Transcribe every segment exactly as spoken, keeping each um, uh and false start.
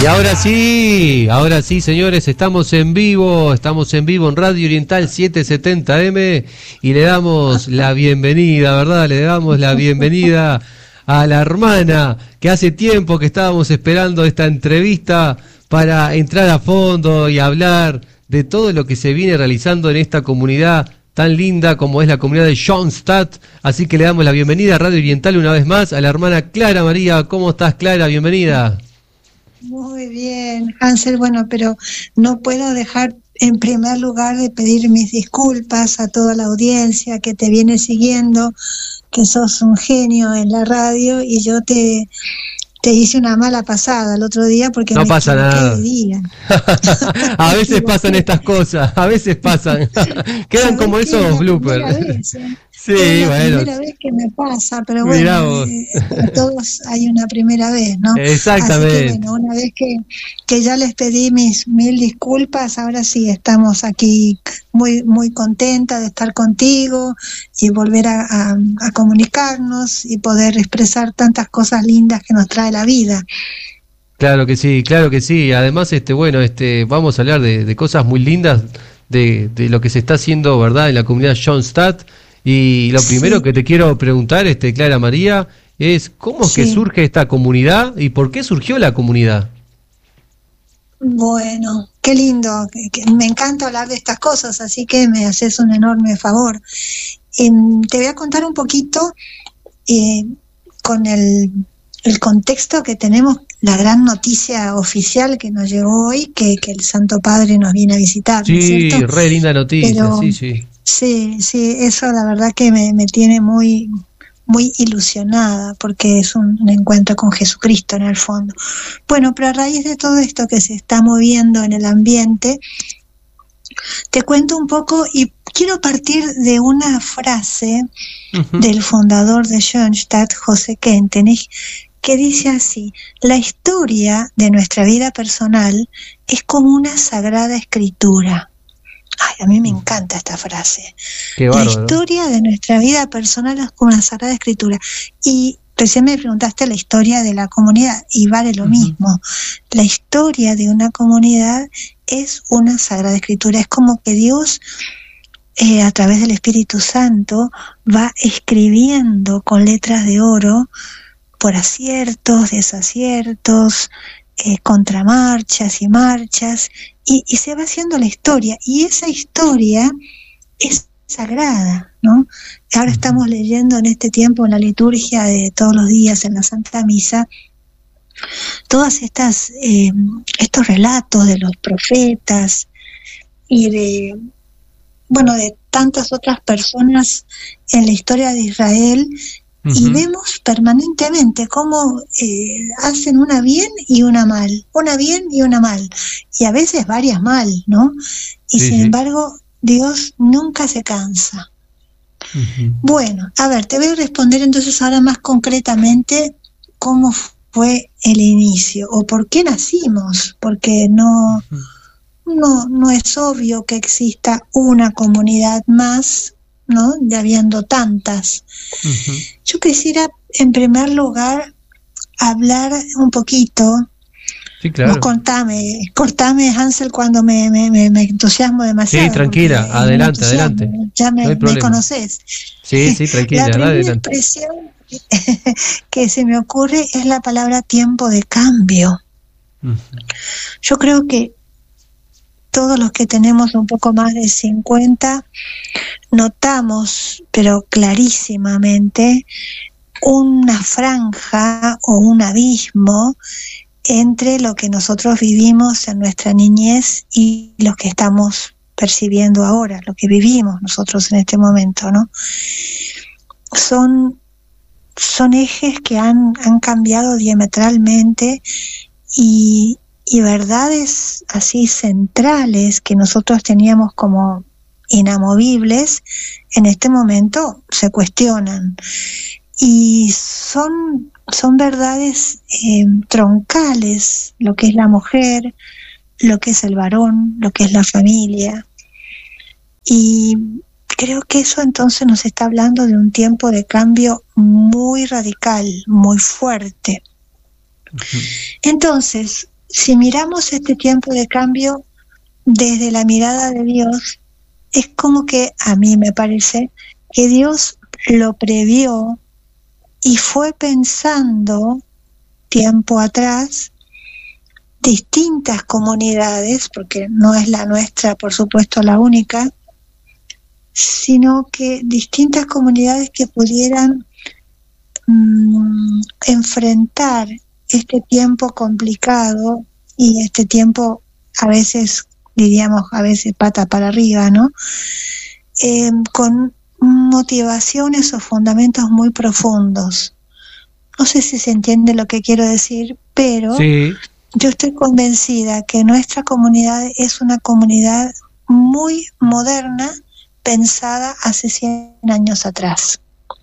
Y ahora sí, ahora sí, señores, estamos en vivo, estamos en vivo en Radio Oriental setecientos setenta eme y le damos la bienvenida, ¿verdad? Le damos la bienvenida a la hermana que hace tiempo que estábamos esperando esta entrevista para entrar a fondo y hablar de todo lo que se viene realizando en esta comunidad tan linda como es la comunidad de Schoenstatt. Así que le damos la bienvenida a Radio Oriental una vez más a la hermana Clara María. ¿Cómo estás, Clara? Bienvenida. Muy bien, Hansel. Bueno, pero no puedo dejar en primer lugar de pedir mis disculpas a toda la audiencia que te viene siguiendo, que sos un genio en la radio y yo te... Te hice una mala pasada el otro día porque no me pasa nada. De día. A veces pasan estas cosas, a veces pasan. Quedan como esos bloopers. Sí, es la bueno. primera vez que me pasa, pero bueno, eh, a todos hay una primera vez, ¿no? Exactamente. Así que bueno, una vez que, que ya les pedí mis mil disculpas, ahora sí estamos aquí muy muy contenta de estar contigo y volver a, a, a comunicarnos y poder expresar tantas cosas lindas que nos trae la vida. Claro que sí, claro que sí. Además, este, bueno, este, vamos a hablar de, de cosas muy lindas de, de lo que se está haciendo, ¿verdad?, en la comunidad Schoenstatt. Y lo primero sí. que te quiero preguntar, este, Clara María, es ¿cómo es sí. que surge esta comunidad y por qué surgió la comunidad? Bueno, qué lindo, que, que me encanta hablar de estas cosas, así que me haces un enorme favor. Eh, te voy a contar un poquito eh, con el, el contexto que tenemos, la gran noticia oficial que nos llegó hoy, que, que el Santo Padre nos viene a visitar. Sí, ¿no es re linda noticia, Pero, sí, sí. Sí, sí, eso la verdad que me, me tiene muy, muy ilusionada, porque es un, un encuentro con Jesucristo en el fondo. Bueno, pero a raíz de todo esto que se está moviendo en el ambiente, te cuento un poco y quiero partir de una frase uh-huh. del fundador de Schoenstatt, José Kentenich, que dice así: la historia de nuestra vida personal es como una sagrada escritura. Ay, a mí me encanta esta frase. Qué bárbaro. La historia de nuestra vida personal es como una sagrada escritura. Y recién me preguntaste la historia de la comunidad, y vale lo uh-huh. mismo. La historia de una comunidad es una sagrada escritura. Es como que Dios, eh, a través del Espíritu Santo, va escribiendo con letras de oro, por aciertos, desaciertos, eh, contramarchas y marchas, y, y se va haciendo la historia, y esa historia es sagrada, ¿no? Ahora estamos leyendo en este tiempo en la liturgia de todos los días en la Santa Misa todas estas eh, estos relatos de los profetas y de bueno de tantas otras personas en la historia de Israel. Uh-huh. Y vemos permanentemente cómo eh, hacen una bien y una mal, una bien y una mal, y a veces varias mal, ¿no? Y sí, sin sí. embargo, Dios nunca se cansa. Uh-huh. Bueno, a ver, te voy a responder entonces ahora más concretamente cómo fue el inicio, o por qué nacimos, porque no, uh-huh. no, no es obvio que exista una comunidad más, ¿no? De habiendo tantas. Uh-huh. Yo quisiera, en primer lugar, hablar un poquito. Sí, claro. Vos cortame, cortame, Hansel, cuando me, me, me, me entusiasmo demasiado. Sí, tranquila, adelante, adelante. Ya me, no me conocés. Sí, sí, tranquila, la primera adelante. expresión que se me ocurre es la palabra tiempo de cambio. Uh-huh. Yo creo que todos los que tenemos un poco más de cincuenta notamos, pero clarísimamente, una franja o un abismo entre lo que nosotros vivimos en nuestra niñez y lo que estamos percibiendo ahora, lo que vivimos nosotros en este momento, ¿no? Son, son ejes que han, han cambiado diametralmente y y verdades así centrales que nosotros teníamos como inamovibles, en este momento se cuestionan. Y son, son verdades eh, troncales, lo que es la mujer, lo que es el varón, lo que es la familia. Y creo que eso entonces nos está hablando de un tiempo de cambio muy radical, muy fuerte. Uh-huh. Entonces, si miramos este tiempo de cambio desde la mirada de Dios, es como que a mí me parece que Dios lo previó y fue pensando tiempo atrás distintas comunidades, porque no es la nuestra, por supuesto, la única, sino que distintas comunidades que pudieran mmm, enfrentar este tiempo complicado y este tiempo a veces, diríamos, a veces pata para arriba, ¿no? Eh, con motivaciones o fundamentos muy profundos. No sé si se entiende lo que quiero decir, pero sí. Yo estoy convencida que nuestra comunidad es una comunidad muy moderna, pensada hace cien años atrás.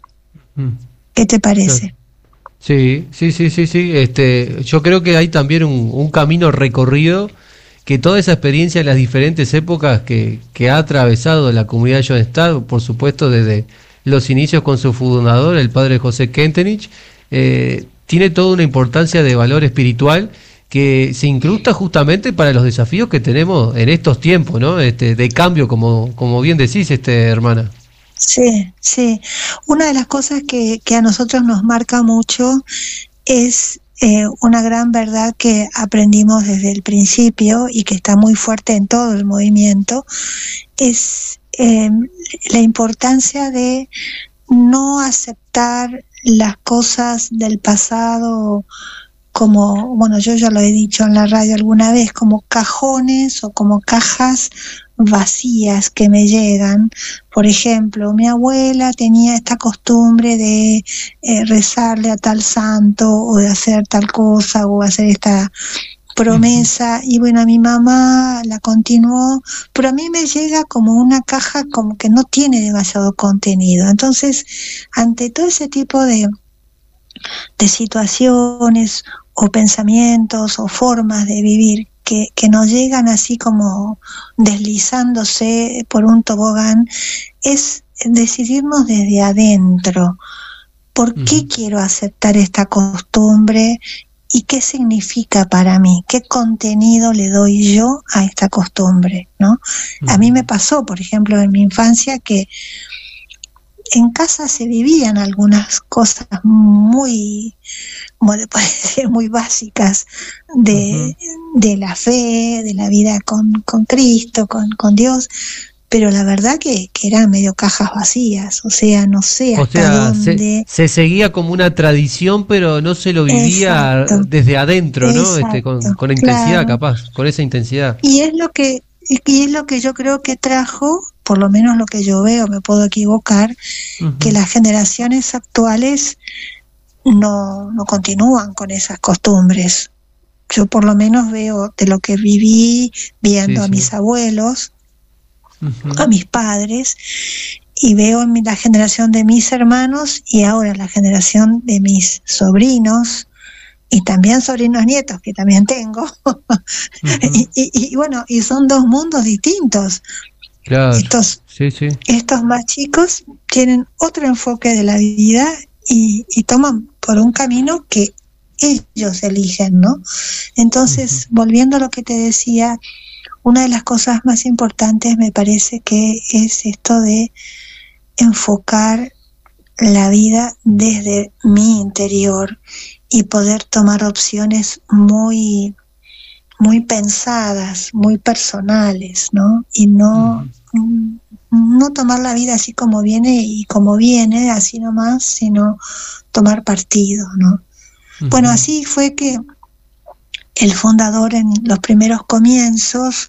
¿Qué te parece? Sí, sí, sí, sí, sí. Este, yo creo que hay también un, un camino recorrido, que toda esa experiencia en las diferentes épocas que, que ha atravesado la comunidad John Stott, por supuesto desde los inicios con su fundador, el padre José Kentenich, eh, tiene toda una importancia de valor espiritual que se incrusta justamente para los desafíos que tenemos en estos tiempos, ¿no? Este, de cambio, como, como bien decís, este, hermana. Sí, sí. Una de las cosas que, que a nosotros nos marca mucho es eh, una gran verdad que aprendimos desde el principio y que está muy fuerte en todo el movimiento, es eh, la importancia de no aceptar las cosas del pasado como, bueno, yo ya lo he dicho en la radio alguna vez, como cajones o como cajas vacías que me llegan. Por ejemplo, mi abuela tenía esta costumbre de eh, rezarle a tal santo o de hacer tal cosa o hacer esta promesa, uh-huh. Y bueno, a mi mamá la continuó, pero a mí me llega como una caja como que no tiene demasiado contenido. Entonces, ante todo ese tipo de de situaciones o pensamientos o formas de vivir que, que nos llegan así como deslizándose por un tobogán, es decidirnos desde adentro. ¿Por qué uh-huh. quiero aceptar esta costumbre y qué significa para mí? ¿Qué contenido le doy yo a esta costumbre? ¿No? Uh-huh. A mí me pasó, por ejemplo, en mi infancia que en casa se vivían algunas cosas muy, como le puede decir, muy básicas de, uh-huh. de la fe, de la vida con, con Cristo, con, con Dios, pero la verdad que, que eran medio cajas vacías, o sea, no sé hasta o sea, dónde... Se, se seguía como una tradición, pero no se lo vivía exacto. Desde adentro, ¿no? Este, con, con intensidad, claro. Capaz, con esa intensidad. Y es lo que, y es lo que yo creo que trajo, por lo menos lo que yo veo, me puedo equivocar, uh-huh. que las generaciones actuales no, no continúan con esas costumbres. Yo por lo menos veo de lo que viví viendo sí, a sí. mis abuelos, uh-huh. a mis padres, y veo en mi, la generación de mis hermanos y ahora la generación de mis sobrinos, y también sobrinos nietos, que también tengo, uh-huh. y, y, y bueno, y son dos mundos distintos. Claro, estos, sí, sí. estos más chicos tienen otro enfoque de la vida y, y toman por un camino que ellos eligen, ¿no? Entonces, uh-huh. volviendo a lo que te decía, una de las cosas más importantes me parece que es esto de enfocar la vida desde mi interior y poder tomar opciones muy muy pensadas, muy personales, ¿no? Y no, uh-huh. no tomar la vida así como viene y como viene, así nomás, sino tomar partido, ¿no? Uh-huh. Bueno, así fue que el fundador en los primeros comienzos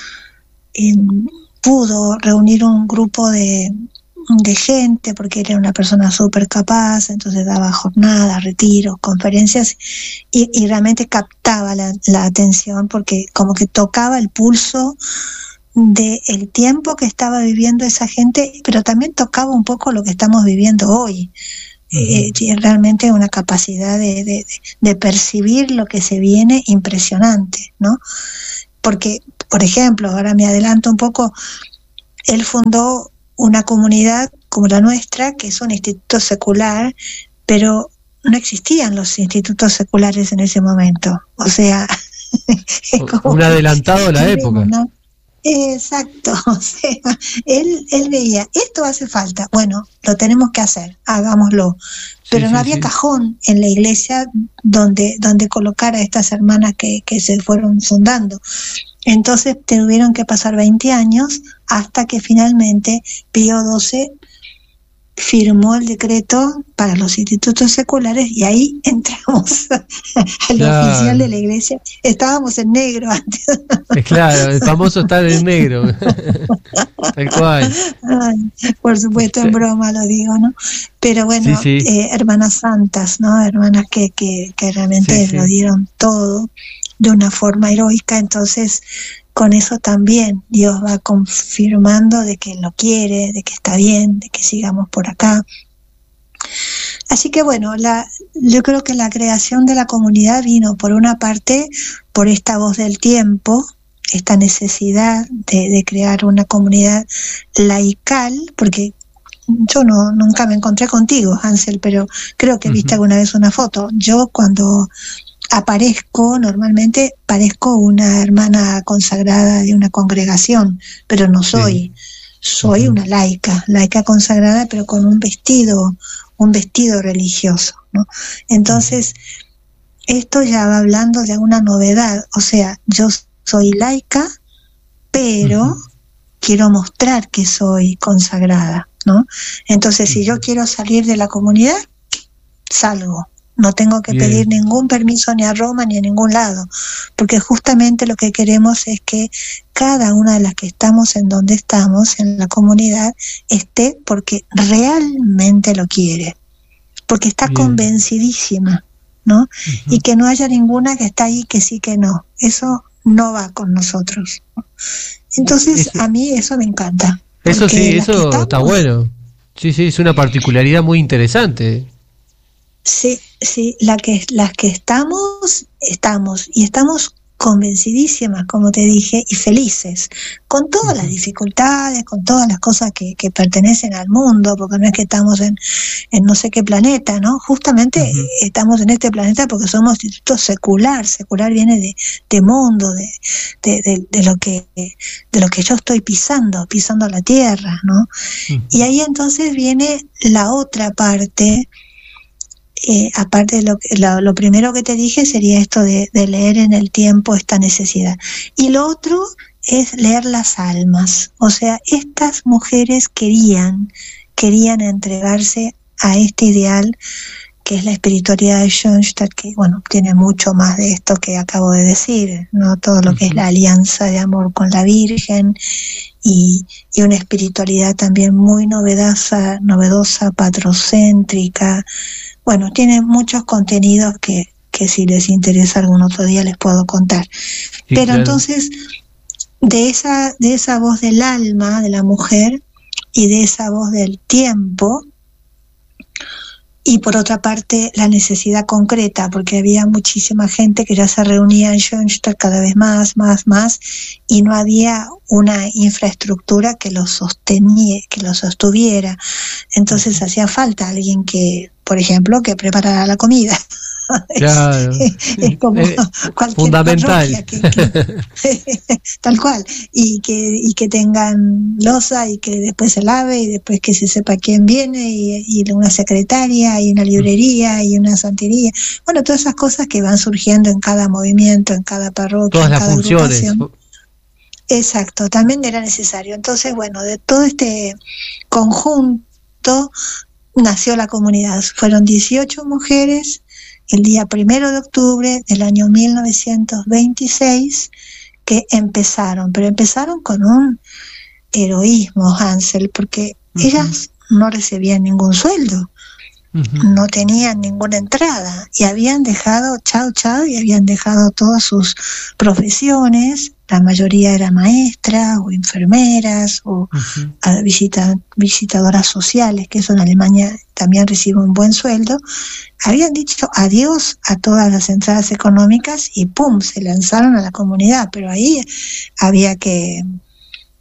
eh, pudo reunir un grupo de, de gente, porque era una persona súper capaz, entonces daba jornadas, retiros, conferencias, y, y realmente captaba la, la atención, porque como que tocaba el pulso del tiempo que estaba viviendo esa gente, pero también tocaba un poco lo que estamos viviendo hoy. Uh-huh. Eh, realmente una capacidad de, de, de percibir lo que se viene impresionante, ¿no? Porque, por ejemplo, ahora me adelanto un poco, él fundó una comunidad como la nuestra, que es un instituto secular, pero no existían los institutos seculares en ese momento. O sea, Un adelantado a la época. ¿No? Exacto, o sea, él, él veía, esto hace falta, bueno, lo tenemos que hacer, hagámoslo, pero sí, no sí, había sí. cajón en la iglesia donde, donde colocar a estas hermanas que, que se fueron fundando. Entonces tuvieron que pasar veinte años hasta que finalmente Pío doce firmó el decreto para los institutos seculares y ahí entramos al claro. oficial de la iglesia. Estábamos en negro antes. Claro, el famoso estar en negro. Tal cual. Ay, por supuesto, en broma lo digo, ¿no? Pero bueno, sí, sí. Eh, hermanas santas, ¿no? Hermanas que, que, que realmente sí, sí. lo dieron todo de una forma heroica, entonces con eso también Dios va confirmando de que lo quiere, de que está bien, de que sigamos por acá. Así que bueno, la, yo creo que la creación de la comunidad vino por una parte por esta voz del tiempo, esta necesidad de, de crear una comunidad laical, porque yo no nunca me encontré contigo, Hansel, pero creo que uh-huh. viste alguna vez una foto. Yo cuando aparezco, normalmente parezco una hermana consagrada de una congregación, pero no soy, sí. soy uh-huh. una laica, laica consagrada, pero con un vestido, un vestido religioso, ¿no? Entonces, uh-huh. esto ya va hablando de una novedad, o sea, yo soy laica, pero uh-huh. quiero mostrar que soy consagrada, ¿no? Entonces, uh-huh. si yo quiero salir de la comunidad, salgo. No tengo que Bien. pedir ningún permiso ni a Roma ni a ningún lado, porque justamente lo que queremos es que cada una de las que estamos en donde estamos, en la comunidad, esté porque realmente lo quiere, porque está Bien. convencidísima, ¿no? Uh-huh. Y que no haya ninguna que está ahí que sí que no. Eso no va con nosotros. Entonces, eso, a mí eso me encanta. Eso sí, eso estamos, está bueno. Sí, sí, es una particularidad muy interesante. Sí, sí, la que, las que estamos, estamos, y estamos convencidísimas, como te dije, y felices, con todas las dificultades, con todas las cosas que, que pertenecen al mundo, porque no es que estamos en, en no sé qué planeta, ¿no? Justamente uh-huh. estamos en este planeta porque somos instituto secular, secular viene de, de mundo, de, de, de, de lo que, de lo que yo estoy pisando, pisando la tierra, ¿no? Uh-huh. Y ahí entonces viene la otra parte. Eh, aparte de lo, lo, lo primero que te dije sería esto de, de leer en el tiempo esta necesidad, y lo otro es leer las almas, o sea, estas mujeres querían querían entregarse a este ideal que es la espiritualidad de Schoenstatt, que bueno, tiene mucho más de esto que acabo de decir, no todo lo que es la alianza de amor con la Virgen y, y una espiritualidad también muy novedosa, novedosa, patrocéntrica. Bueno, tiene muchos contenidos que, que si les interesa algún otro día les puedo contar. Sí, Pero claro. entonces, de esa, de esa voz del alma de la mujer y de esa voz del tiempo, y por otra parte la necesidad concreta, porque había muchísima gente que ya se reunía en Schoenstatt cada vez más, más, más, y no había una infraestructura que lo sostenía, que lo sostuviera. Entonces hacía falta alguien que, por ejemplo, que preparara la comida. Claro. es, es como eh, cualquier fundamental. Que, que, tal cual, y que y que tengan loza y que después se lave y después que se sepa quién viene y, y una secretaria y una librería y una santería. Bueno, todas esas cosas que van surgiendo en cada movimiento, en cada parroquia, todas en las cada funciones. agrupación. Exacto, también era necesario. Entonces, bueno, de todo este conjunto nació la comunidad. Fueron dieciocho mujeres el día primero de octubre del año mil novecientos veintiséis que empezaron, pero empezaron con un heroísmo, Hansel, porque uh-huh. ellas no recibían ningún sueldo, uh-huh. no tenían ninguna entrada y habían dejado chao chao y habían dejado todas sus profesiones. La mayoría eran maestras o enfermeras o uh-huh. visita, visitadoras sociales, que eso en Alemania también recibe un buen sueldo. Habían dicho adiós a todas las entradas económicas y ¡pum!, se lanzaron a la comunidad, pero ahí había que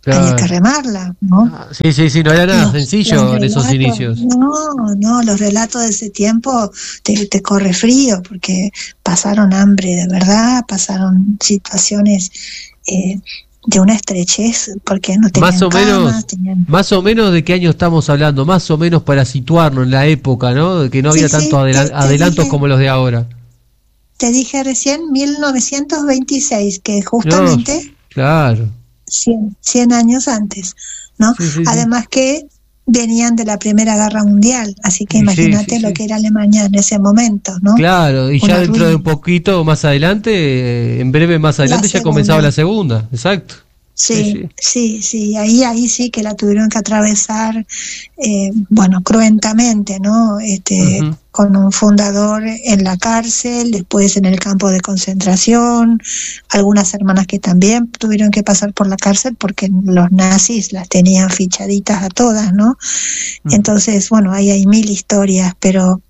claro. Había que remarla, ¿no? Ah, sí, sí, sí, no era nada los, sencillo los en relatos, esos inicios. No, no, los relatos de ese tiempo te, te corre frío, porque pasaron hambre de verdad, pasaron situaciones eh, de una estrechez, porque no tenían más o camas, menos, tenían... más o menos de qué año estamos hablando, más o menos para situarnos en la época, ¿no? De que no había sí, tantos sí, adela- adelantos dije, como los de ahora. Te dije recién mil novecientos veintiséis, que justamente... No, claro. cien, cien años antes, ¿no? Sí, sí, Además sí. que venían de la Primera Guerra Mundial, así que imagínate sí, sí, lo sí. que era Alemania en ese momento, ¿no? Claro, y Una ya dentro ruina. de un poquito más adelante, en breve más adelante ya comenzaba la segunda, exacto. Sí, sí, sí, sí, ahí, ahí sí que la tuvieron que atravesar, eh, bueno, cruentamente, ¿no? Este, uh-huh. Con un fundador en la cárcel, después en el campo de concentración, algunas hermanas que también tuvieron que pasar por la cárcel porque los nazis las tenían fichaditas a todas, ¿no? Uh-huh. Entonces, bueno, ahí hay mil historias, pero...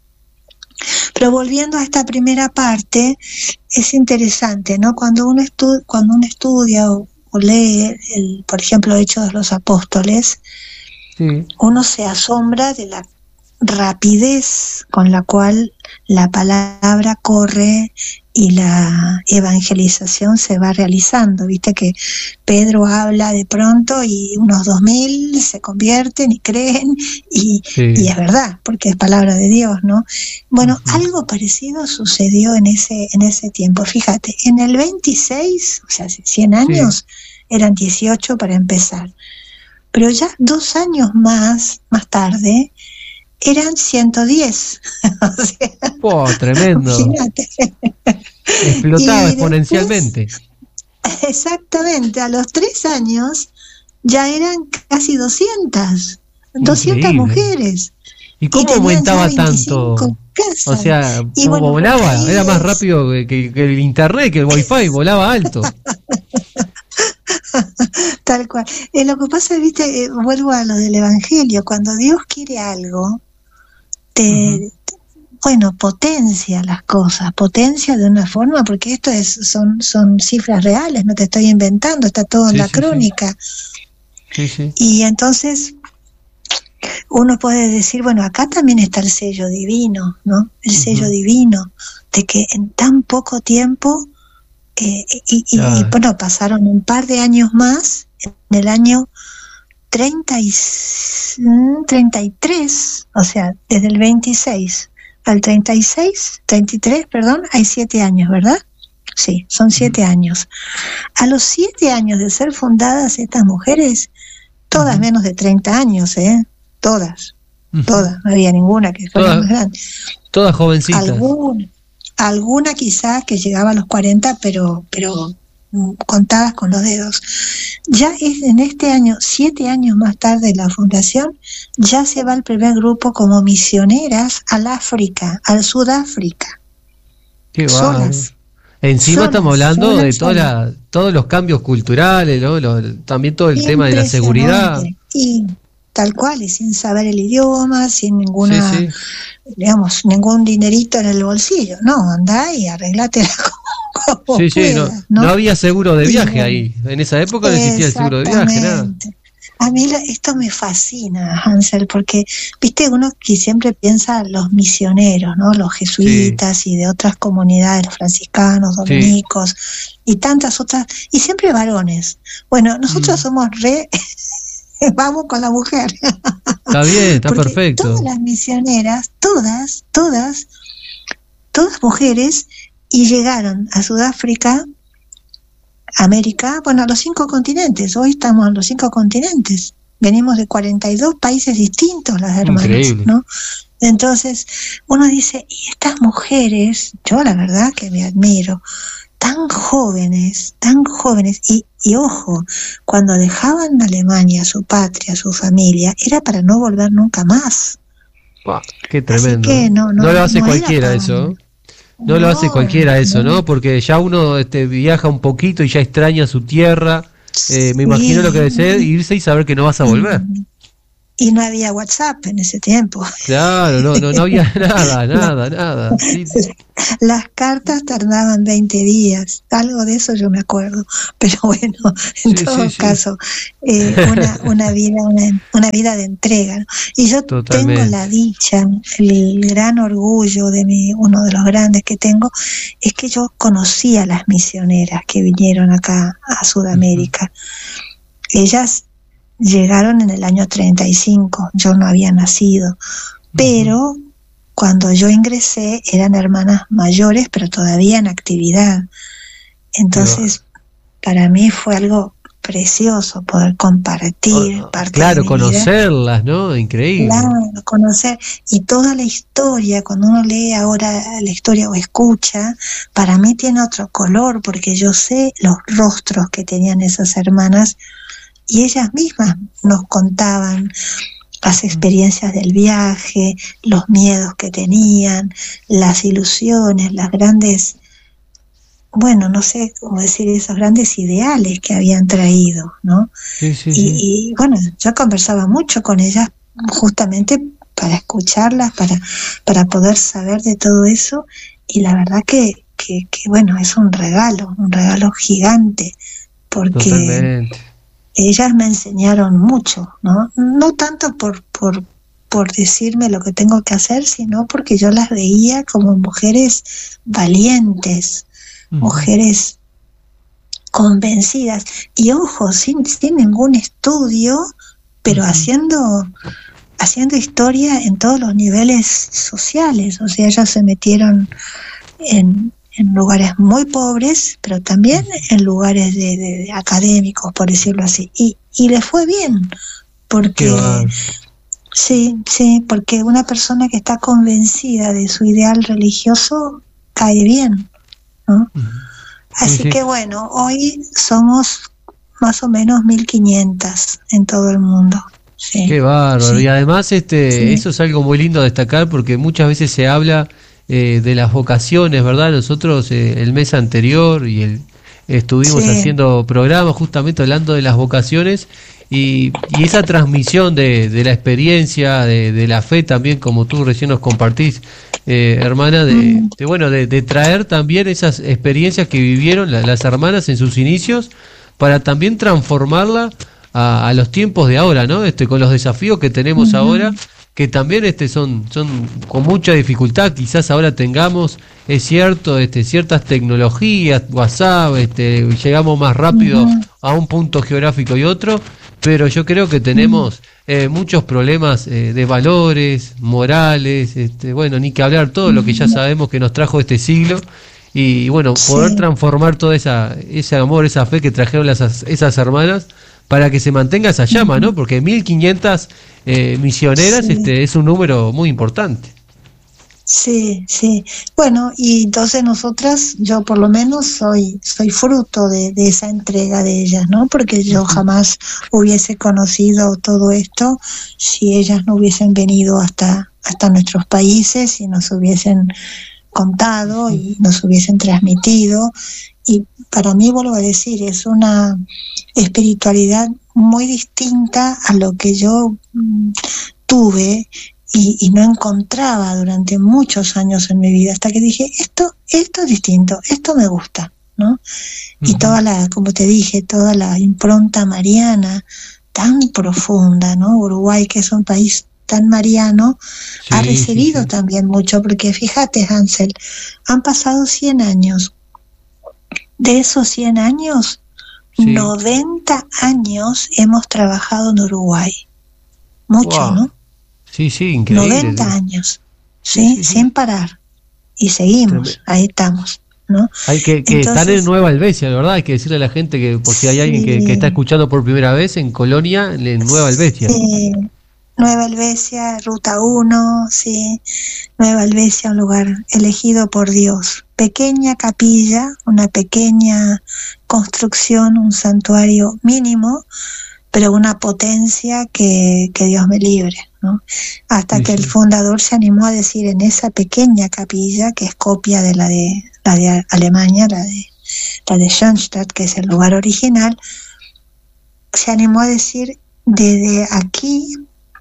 Pero volviendo a esta primera parte, es interesante, ¿no? Cuando uno, estu- cuando uno estudia o o lee, el, por ejemplo, Hechos de los Apóstoles, sí. uno se asombra de la rapidez con la cual la palabra corre y la evangelización se va realizando. Viste que Pedro habla de pronto y unos dos mil se convierten y creen y, sí. y es verdad, porque es palabra de Dios, ¿no? Bueno, uh-huh. algo parecido sucedió en ese en ese tiempo. Fíjate, en el veintiséis, o sea, hace cien años, sí. eran dieciocho para empezar. Pero ya dos años más, más tarde, eran ciento diez. O sea, oh, tremendo. Imagínate. Explotaba y exponencialmente. Después, exactamente, a los tres años ya eran casi doscientas, doscientas mujeres. ¿Y cómo y aumentaba tanto? Casas. O sea, y ¿cómo bueno, volaba? Era es... más rápido que, que, que el internet, que el wifi, volaba alto. Tal cual. Eh, lo que pasa es, viste, eh, vuelvo a lo del Evangelio, cuando Dios quiere algo, te, uh-huh. te, bueno, potencia las cosas, potencia de una forma, porque esto es son son cifras reales, no te estoy inventando, está todo en sí, la sí, crónica. Sí. Sí, sí. Y entonces uno puede decir, bueno, acá también está el sello divino, ¿no? El uh-huh. sello divino, de que en tan poco tiempo Eh, y, y, y bueno, pasaron un par de años más, en el año treinta y, treinta y tres, o sea, desde el veintiséis al treinta y seis, treinta y tres, perdón, hay siete años, ¿verdad? Sí, son siete uh-huh. años. A los siete años de ser fundadas estas mujeres, todas uh-huh. menos de treinta años, ¿eh? Todas, uh-huh. todas, no había ninguna que fuera todas, más grande. Todas jovencitas. Algunas. Alguna quizás que llegaba a los cuarenta, pero pero contadas con los dedos. Ya es en este año, siete años más tarde de la fundación, ya se va el primer grupo como misioneras al África, al Sudáfrica. Qué solas. Encima solas, estamos hablando solas, de toda la, todos los cambios culturales, ¿no? Lo, también todo el tema de la seguridad. Y tal cual, y sin saber el idioma, sin ninguna... Sí, sí. digamos, ningún dinerito en el bolsillo, no, andá y arreglátela como, como sí, puedas, sí, no, ¿no? no había seguro de viaje y, ahí, en esa época no existía el seguro de viaje, nada. A mí la, esto me fascina, Hansel, porque, viste, uno que siempre piensa los misioneros, ¿no? Los jesuitas sí. y de otras comunidades, los franciscanos, dominicos, sí. y tantas otras, y siempre varones. Bueno, nosotros mm. somos re... vamos con la mujer. Está bien, está porque perfecto. Todas las misioneras, todas, todas, todas mujeres, y llegaron a Sudáfrica, América, bueno, a los cinco continentes. Hoy estamos en los cinco continentes. Venimos de cuarenta y dos países distintos, las hermanas, increíble. ¿No? Entonces, uno dice, y estas mujeres, yo la verdad que me admiro, tan jóvenes, tan jóvenes, y, y ojo, cuando dejaban Alemania, su patria, su familia, era para no volver nunca más. Wow, qué tremendo. Así que no, no, no lo hace no cualquiera eso. No, no lo hace cualquiera eso, ¿no? Porque ya uno este, viaja un poquito y ya extraña su tierra. Eh, me sí. imagino lo que debe ser irse y saber que no vas a volver. y no había WhatsApp en ese tiempo. Claro, no, no, no había nada, nada, nada. Sí. Las cartas tardaban veinte días, algo de eso yo me acuerdo, pero bueno, en sí, todo sí, caso, sí. Eh, una, una vida, una, una vida de entrega, ¿no? Y yo Totalmente. tengo la dicha, el gran orgullo de mi, uno de los grandes que tengo, es que yo conocí a las misioneras que vinieron acá a Sudamérica. Uh-huh. Ellas llegaron en el año treinta y cinco, yo no había nacido, pero uh-huh. cuando yo ingresé eran hermanas mayores, pero todavía en actividad. Entonces, pero, para mí fue algo precioso poder compartir oh, parte claro, de mi conocerlas, vida. ¿no? Increíble. Claro, conocer, y toda la historia, cuando uno lee ahora la historia o escucha, para mí tiene otro color, porque yo sé los rostros que tenían esas hermanas, y ellas mismas nos contaban las experiencias del viaje, los miedos que tenían, las ilusiones, las grandes, bueno, no sé cómo decir, esos grandes ideales que habían traído, ¿no? Sí, sí, y, sí. y bueno, yo conversaba mucho con ellas justamente para escucharlas, para, para poder saber de todo eso, y la verdad que, que, que bueno, es un regalo, un regalo gigante, porque Totalmente. ellas me enseñaron mucho, ¿no? No tanto por, por, por decirme lo que tengo que hacer, sino porque yo las veía como mujeres valientes, uh-huh. mujeres convencidas, y ojo, sin, sin ningún estudio, pero uh-huh. haciendo, haciendo historia en todos los niveles sociales. O sea, ellas se metieron en en lugares muy pobres, pero también en lugares de, de, de académicos, por decirlo así, y, y les fue bien, porque sí, sí, porque una persona que está convencida de su ideal religioso cae bien, ¿no? Uh-huh. Así sí, sí. que bueno, hoy somos más o menos mil quinientas en todo el mundo. Sí. Qué bárbaro, sí. Y además este, sí. eso es algo muy lindo a destacar, porque muchas veces se habla Eh, de las vocaciones, ¿verdad? Nosotros eh, el mes anterior y el, estuvimos sí. haciendo programas justamente hablando de las vocaciones y, y esa transmisión de, de la experiencia, de, de la fe también, como tú recién nos compartís, eh, hermana, de, mm. de bueno, de, de traer también esas experiencias que vivieron la, las hermanas en sus inicios para también transformarla a, a los tiempos de ahora, ¿no? Este, con los desafíos que tenemos mm-hmm. ahora, que también este son son con mucha dificultad. Quizás ahora tengamos, es cierto, este ciertas tecnologías, WhatsApp, este llegamos más rápido uh-huh. a un punto geográfico y otro, pero yo creo que tenemos uh-huh. eh, muchos problemas eh, de valores, morales, este bueno, ni que hablar todo uh-huh. lo que ya sabemos que nos trajo este siglo, y bueno, poder sí. transformar toda esa ese amor, esa fe que trajeron las, esas hermanas, para que se mantenga esa llama, uh-huh. ¿no? Porque mil quinientas eh, misioneras sí. este, es un número muy importante. Sí, sí. Bueno, y entonces nosotras, yo por lo menos soy soy fruto de, de esa entrega de ellas, ¿no? Porque yo uh-huh. jamás hubiese conocido todo esto si ellas no hubiesen venido hasta, hasta nuestros países y nos hubiesen contado uh-huh. y nos hubiesen transmitido. Y para mí, vuelvo a decir, es una espiritualidad muy distinta a lo que yo mm, tuve y, y no encontraba durante muchos años en mi vida, hasta que dije, esto, esto es distinto, esto me gusta, ¿no? Uh-huh. Y toda la, como te dije, toda la impronta mariana tan profunda, ¿no? Uruguay, que es un país tan mariano, sí, ha recibido sí, sí. también mucho, porque fíjate, Hansel, han pasado cien años. De esos cien años, sí. noventa años hemos trabajado en Uruguay. Mucho, wow. ¿no? Sí, sí, increíble. noventa años, ¿sí? Sí, sí, sin parar. Y seguimos, Tremendo. Ahí estamos, ¿no? Hay que, que Entonces, estar en Nueva Helvecia, ¿verdad? Hay que decirle a la gente que, por si hay sí. alguien que, que está escuchando por primera vez, en Colonia, en Nueva Helvecia. Sí. Nueva Helvecia, Ruta uno, sí, Nueva Helvecia, un lugar elegido por Dios. Pequeña capilla, una pequeña construcción, un santuario mínimo, pero una potencia que, que Dios me libre, ¿no? Hasta sí, que sí. el fundador se animó a decir en esa pequeña capilla, que es copia de la de la de Alemania, la de la de Schoenstatt, que es el lugar original, se animó a decir, desde aquí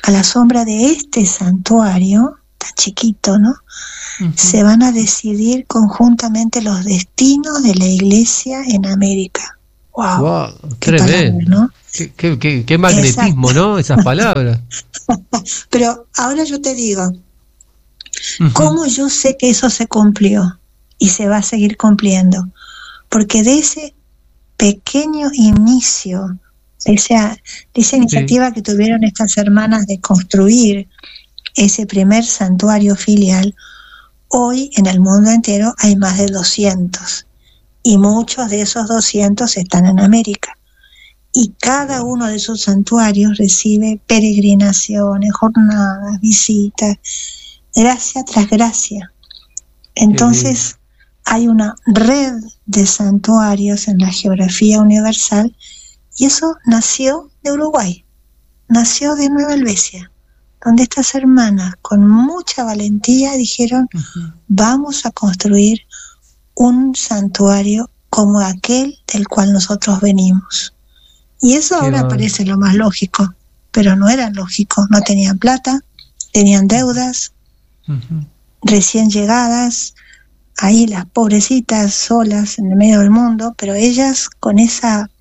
a la sombra de este santuario, tan chiquito, ¿no? Uh-huh. Se van a decidir conjuntamente los destinos de la Iglesia en América. ¡Wow! Wow, qué tremendo, palabra, ¿no? Qué, qué, qué, qué magnetismo, exacto, ¿no? Esas palabras. Pero ahora yo te digo, uh-huh, ¿cómo yo sé que eso se cumplió y se va a seguir cumpliendo? Porque de ese pequeño inicio, esa, de esa iniciativa sí. que tuvieron estas hermanas de construir ese primer santuario filial, hoy en el mundo entero hay más de doscientos, y muchos de esos doscientos están en América. Y cada uno de esos santuarios recibe peregrinaciones, jornadas, visitas, gracia tras gracia. Entonces hay una red de santuarios en la geografía universal, y eso nació de Uruguay, nació de Nueva Helvecia, donde estas hermanas con mucha valentía dijeron, uh-huh, vamos a construir un santuario como aquel del cual nosotros venimos. Y eso Qué ahora bueno. parece lo más lógico, pero no era lógico. No tenían plata, tenían deudas, uh-huh, recién llegadas, ahí las pobrecitas solas en el medio del mundo, pero ellas con esa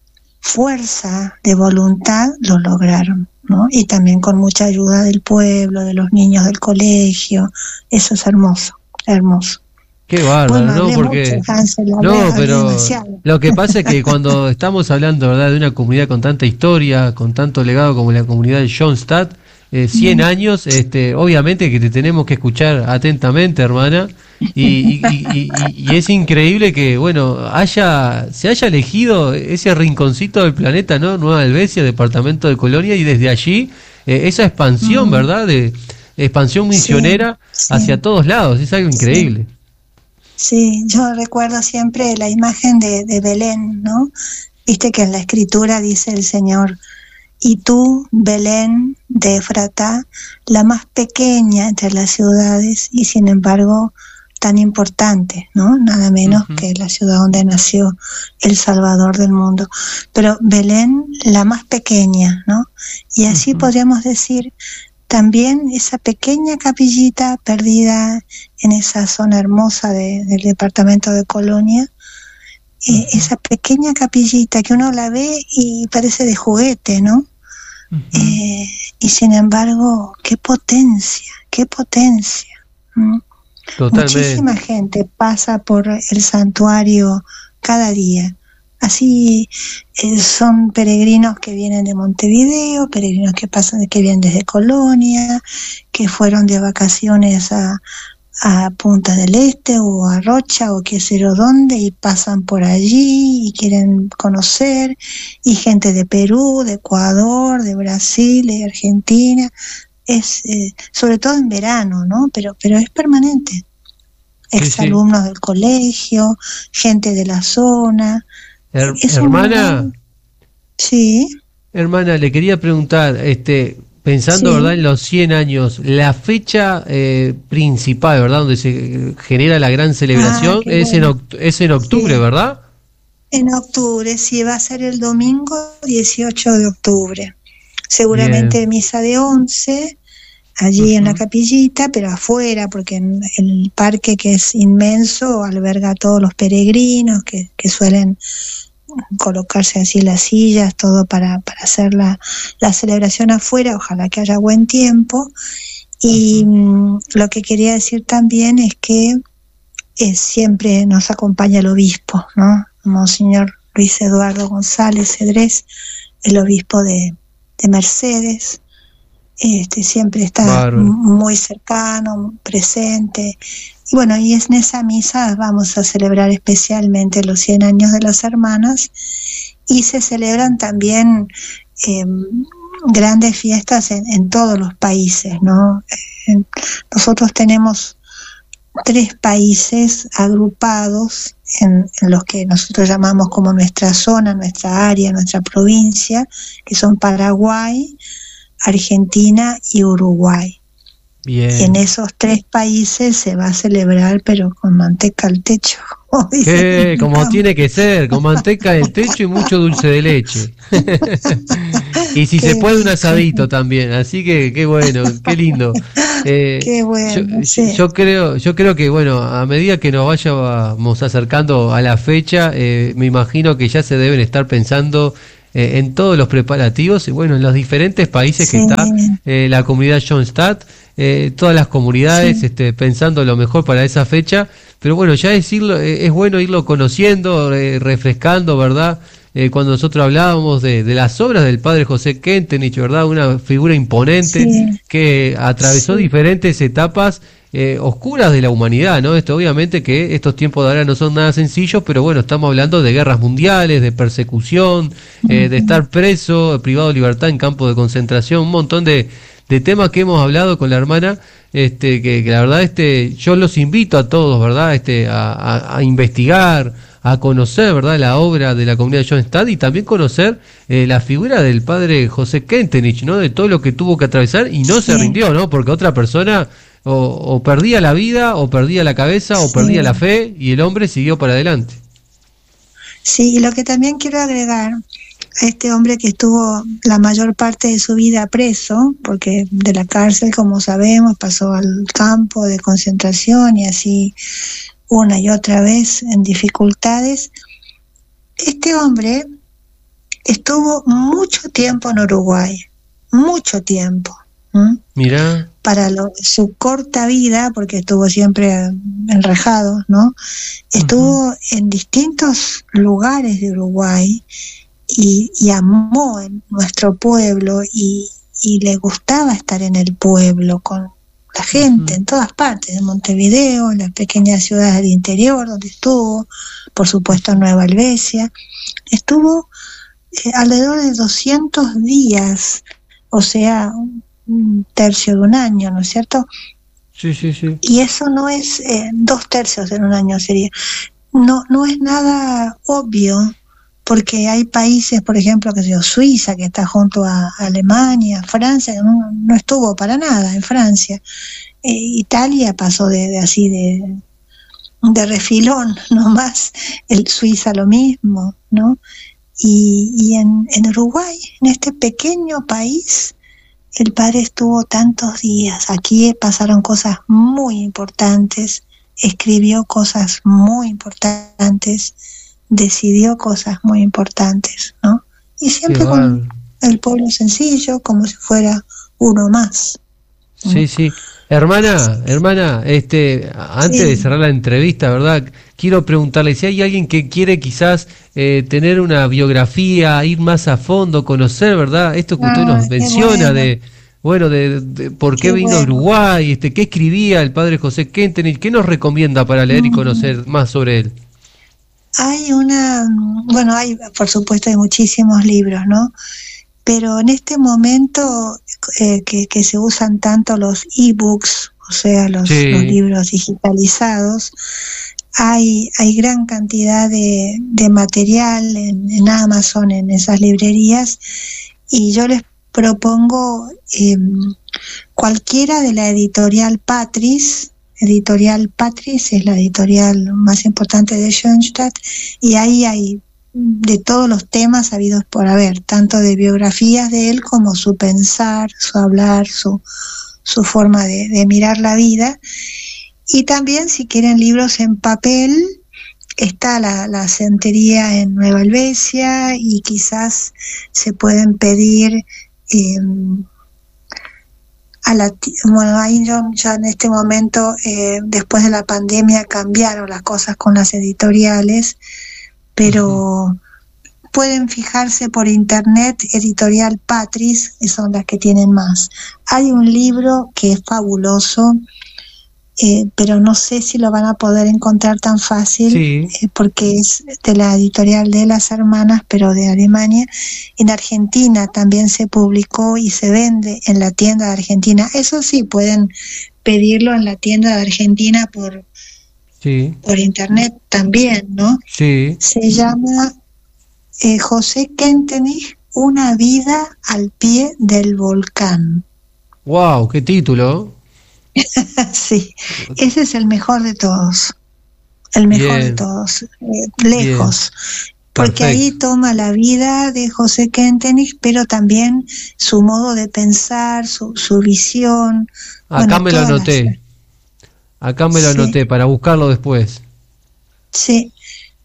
fuerza de voluntad lo lograron, ¿no? Y también con mucha ayuda del pueblo, de los niños del colegio. Eso es hermoso, hermoso. Qué bárbaro, bueno, ¿no? Porque mucho, Hansel, no, pero lo que pasa es que cuando estamos hablando, ¿verdad?, de una comunidad con tanta historia, con tanto legado como la comunidad de Schoenstatt, eh, cien mm. años, este, obviamente que te tenemos que escuchar atentamente, hermana, y, y, y, y, y es increíble que, bueno, haya se haya elegido ese rinconcito del planeta, ¿no? Nueva Helvecia, departamento de Colonia, y desde allí eh, esa expansión, mm. ¿verdad?, de expansión misionera sí, sí. hacia todos lados, es algo increíble. Sí. Sí, yo recuerdo siempre la imagen de, de Belén, ¿no? Viste que en la escritura dice el Señor, y tú, Belén de Efratá, la más pequeña entre las ciudades, y sin embargo tan importante, ¿no? Nada menos uh-huh. que la ciudad donde nació el Salvador del mundo. Pero Belén, la más pequeña, ¿no? Y así uh-huh. podríamos decir también esa pequeña capillita perdida en esa zona hermosa de, del departamento de Colonia, eh, esa pequeña capillita que uno la ve y parece de juguete, ¿no? Uh-huh. Eh, y sin embargo, qué potencia, qué potencia. ¿Mm? Totalmente. Muchísima gente pasa por el santuario cada día. Así eh, son peregrinos que vienen de Montevideo, peregrinos que pasan, que vienen desde Colonia, que fueron de vacaciones a, a Punta del Este o a Rocha o qué sé yo dónde, y pasan por allí y quieren conocer, y gente de Perú, de Ecuador, de Brasil, de Argentina, es eh, sobre todo en verano, ¿no? Pero, pero es permanente. Exalumnos sí, sí. del colegio, gente de la zona. Her- hermana, un... sí. Hermana, le quería preguntar, este, pensando, sí. ¿verdad?, en los cien años, la fecha eh, principal, ¿verdad?, donde se genera la gran celebración, ah, es, bueno. en oct- es en octubre, sí. ¿verdad? En octubre, sí, va a ser el domingo dieciocho de octubre. Seguramente Bien. misa de once, allí uh-huh. en la capillita, pero afuera, porque en el parque, que es inmenso, alberga a todos los peregrinos que, que suelen colocarse así las sillas, todo para, para hacer la, la celebración afuera. Ojalá que haya buen tiempo. Y uh-huh. lo que quería decir también es que eh, siempre nos acompaña el obispo, ¿no? Monseñor Luis Eduardo González Cedrés, el obispo de, de Mercedes. Este, siempre está Bárbaro. muy cercano, presente. Y bueno, y es en esa misa vamos a celebrar especialmente los cien años de las hermanas, y se celebran también eh, grandes fiestas en, en todos los países, ¿no? Eh, nosotros tenemos tres países agrupados en, en los que nosotros llamamos como nuestra zona, nuestra área, nuestra provincia, que son Paraguay, Argentina y Uruguay. Bien. Y en esos tres países se va a celebrar, pero con manteca al techo. ¿Qué? Como tiene que ser, con manteca en el techo y mucho dulce de leche. Y si se puede un asadito también, así que qué bueno, qué lindo. Eh, qué bueno, yo, sí. yo creo, yo creo que bueno, a medida que nos vayamos acercando a la fecha, eh, me imagino que ya se deben estar pensando eh, en todos los preparativos, y bueno, en los diferentes países Sí. que está eh, la comunidad Schoenstatt, eh, todas las comunidades Sí. este, pensando lo mejor para esa fecha, pero bueno, ya es, irlo, eh, es bueno irlo conociendo, eh, refrescando, ¿verdad? Eh, cuando nosotros hablábamos de, de las obras del padre José Kentenich, ¿verdad? Una figura imponente Sí. que atravesó Sí. diferentes etapas eh, oscuras de la humanidad, ¿no? Esto obviamente que estos tiempos de ahora no son nada sencillos, pero bueno, estamos hablando de guerras mundiales, de persecución, eh, de estar preso, privado de libertad en campos de concentración, un montón de, de temas que hemos hablado con la hermana, este, que, que la verdad este, yo los invito a todos, ¿verdad? Este, a, a, a investigar, a conocer, ¿verdad?, la obra de la comunidad Schoenstatt y también conocer eh, la figura del padre José Kentenich, ¿no?, de todo lo que tuvo que atravesar y no Sí. se rindió, ¿no?, porque otra persona o, o perdía la vida, o perdía la cabeza, o Sí. perdía la fe, y el hombre siguió para adelante. Sí, y lo que también quiero agregar, a este hombre que estuvo la mayor parte de su vida preso, porque de la cárcel, como sabemos, pasó al campo de concentración y así una y otra vez en dificultades. Este hombre estuvo mucho tiempo en Uruguay, mucho tiempo. ¿Mm? Mirá. Para lo, su corta vida, porque estuvo siempre enrejado, ¿no? Estuvo uh-huh. en distintos lugares de Uruguay y, y amó en nuestro pueblo y, y le gustaba estar en el pueblo con la gente, uh-huh. en todas partes, en Montevideo, en las pequeñas ciudades del interior donde estuvo, por supuesto en Nueva Helvecia. Estuvo eh, alrededor de doscientos días, o sea, un tercio de un año, ¿no es cierto? Sí, sí, sí. Y eso no es, eh, dos tercios en un año sería, no, no es nada obvio, porque hay países, por ejemplo, que sea Suiza, que está junto a Alemania, Francia, que no, no estuvo para nada en Francia. Eh, Italia pasó de, de así de, de refilón, nomás, el Suiza lo mismo, ¿no? Y, y en, en Uruguay, en este pequeño país, el padre estuvo tantos días. Aquí pasaron cosas muy importantes, escribió cosas muy importantes, decidió cosas muy importantes, ¿no? Y siempre con el pueblo sencillo, como si fuera uno más. Sí, sí. Hermana, hermana, este, antes sí. de cerrar la entrevista, ¿verdad? Quiero preguntarle si hay alguien que quiere quizás eh, tener una biografía, ir más a fondo, conocer, ¿verdad? Esto que usted ah, nos menciona bueno. de, bueno, de, de por qué, qué vino bueno. a Uruguay, este, qué escribía el padre José Kentenich, ¿qué nos recomienda para leer mm. y conocer más sobre él? Hay una, bueno, hay, por supuesto, hay muchísimos libros, ¿no? Pero en este momento eh, que, que se usan tanto los e-books, o sea, los, sí. los libros digitalizados, hay, hay gran cantidad de, de material en, en Amazon, en esas librerías, y yo les propongo eh, cualquiera de la editorial Patris. Editorial Patris es la editorial más importante de Schoenstatt, y ahí hay de todos los temas habidos por haber, tanto de biografías de él como su pensar, su hablar, su, su forma de, de mirar la vida. Y también, si quieren libros en papel, está la, la Centería en Nueva Helvecia, y quizás se pueden pedir eh, a la, bueno, ahí yo, ya en este momento, eh, después de la pandemia, cambiaron las cosas con las editoriales, pero uh-huh. pueden fijarse por internet, editorial Patris, que son las que tienen más. Hay un libro que es fabuloso, eh, pero no sé si lo van a poder encontrar tan fácil, sí. eh, porque es de la editorial de las hermanas, pero de Alemania. En Argentina también se publicó y se vende en la tienda de Argentina. Eso sí, pueden pedirlo en la tienda de Argentina por Sí. por internet también, ¿no? Sí. Se llama eh, José Kentenich, Una vida al pie del volcán. ¡Wow! ¡Qué título! Sí, ese es el mejor de todos, el mejor Bien. de todos, eh, lejos. porque Perfecto. ahí toma la vida de José Kentenich, pero también su modo de pensar, su, su visión. Acá bueno, me lo todas anoté. las- Acá me lo Sí. anoté para buscarlo después. Sí.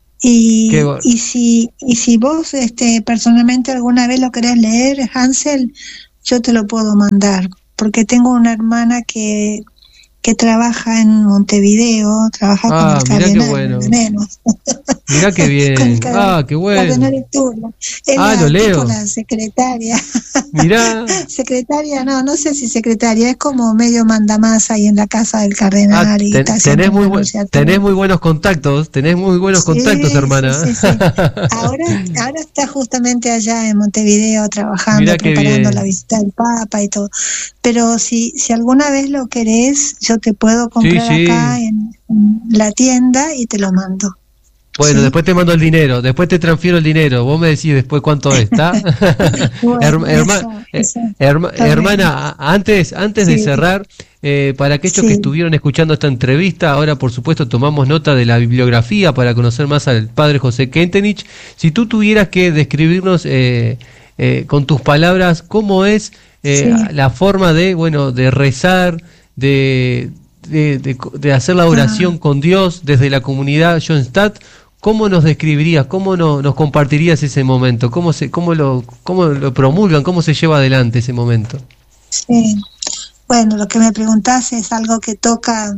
Y, Qué bo- y si y si vos este personalmente alguna vez lo querés leer, Hansel, yo te lo puedo mandar, porque tengo una hermana que que trabaja en Montevideo, trabaja con Ah, el mirá qué cardenal, bueno. nada menos, Mirá qué con el bien. cardenal, Ah, qué bueno. cardenal Turno. Es Ah, la lo tipo leo. la secretaria. Mirá. Secretaria, no, no sé si secretaria, es como medio mandamás ahí en la casa del Ah, cardenal y ten- está haciendo tenés muy una buen- anuncia tenés todo. muy buenos contactos, tenés muy buenos contactos, Sí, sí, hermana. sí, sí. Ahora, ahora está justamente allá en Montevideo trabajando, Mirá qué preparando la bien. visita del Papa y todo. Pero si, si alguna vez lo querés, yo te puedo Sí, comprar sí. acá en, en la tienda y te lo mando. Bueno, ¿Sí? después te mando el dinero, después te transfiero el dinero. Vos me decís después cuánto es, ¿está? Bueno, Herma- herma- eso, eh, eso herma- está bien. hermana, a- antes, antes de Sí, cerrar, eh, para aquellos que sí, estuvieron escuchando esta entrevista, ahora por supuesto tomamos nota de la bibliografía para conocer más al padre José Kentenich. Si tú tuvieras que describirnos eh, eh, con tus palabras cómo es eh, sí. la forma de, bueno, de rezar, de, de, de- de hacer la oración Ah, con Dios desde la comunidad Schoenstatt, ¿cómo nos describirías, cómo no- nos compartirías ese momento? ¿Cómo se, cómo lo, cómo lo promulgan, cómo se lleva adelante ese momento? sí. Bueno, lo que me preguntás es algo que toca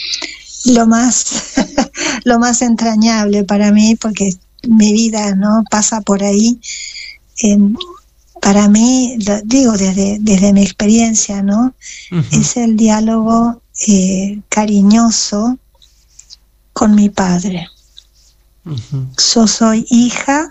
lo más, lo más entrañable para mí, porque mi vida no pasa por ahí. En- para mí, lo digo desde, desde mi experiencia, ¿no? Ujú, Es el diálogo eh, cariñoso con mi padre. ujú, Yo soy hija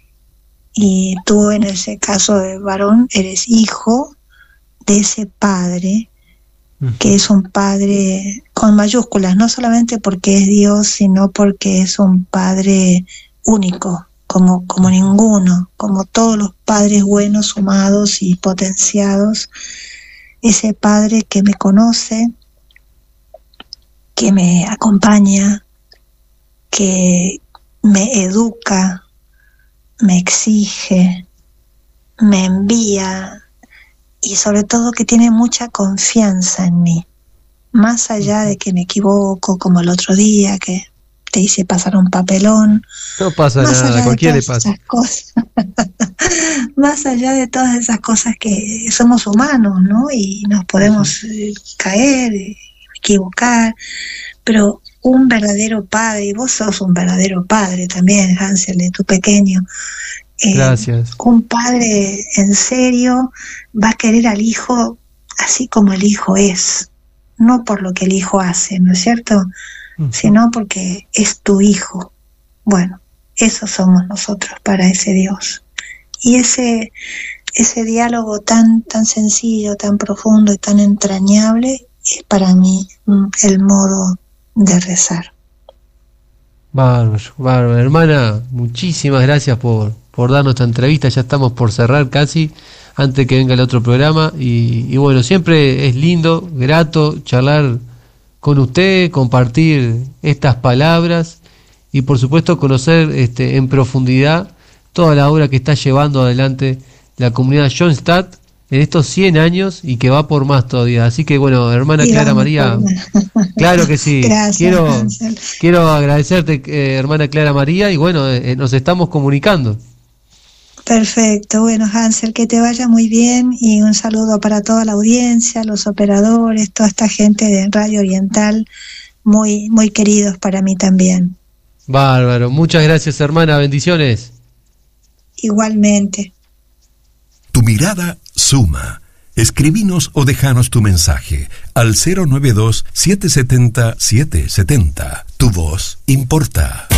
y tú en ese caso de varón eres hijo de ese padre, que ujú. es un padre con mayúsculas, no solamente porque es Dios, sino porque es un padre único, como, como ninguno, como todos los padres buenos, sumados y potenciados. Ese padre que me conoce, que me acompaña, que me educa, me exige, me envía y sobre todo que tiene mucha confianza en mí, más allá de que me equivoco, como el otro día que te hice pasar un papelón, No pasa más nada, a allá de cualquiera le todas pasa. esas cosas, más allá de todas esas cosas que somos humanos, ¿no? Y nos podemos eh, caer, eh, equivocar, pero un verdadero padre, y vos sos un verdadero padre también, Hansel, de tu pequeño, eh, Gracias. un padre en serio va a querer al hijo así como el hijo es, no por lo que el hijo hace, ¿no es cierto? Ujú. Sino porque es tu hijo. Bueno, esos somos nosotros para ese Dios. Y ese, ese diálogo tan, tan sencillo, tan profundo y tan entrañable es para mí mm, el modo de rezar. Bárbaro, bárbaro. Hermana, muchísimas gracias por, por darnos esta entrevista. Ya estamos por cerrar casi, antes que venga el otro programa. Y, y bueno, siempre es lindo, grato charlar con usted, compartir estas palabras y por supuesto conocer este, en profundidad toda la obra que está llevando adelante la comunidad Schoenstatt en estos cien años y que va por más todavía. Así que bueno, hermana Y Clara vamos María, por más. claro que sí. Gracias, Quiero, Hansel. quiero agradecerte, eh, hermana Clara María, y bueno, eh, nos estamos comunicando. Perfecto, bueno, Hansel, que te vaya muy bien y un saludo para toda la audiencia, los operadores, toda esta gente de Radio Oriental, muy, muy queridos para mí también. Bárbaro, muchas gracias, hermana, bendiciones. Igualmente. Tu mirada suma. Escribinos o dejanos tu mensaje al cero nueve dos, siete siete cero, siete siete cero. Tu voz importa.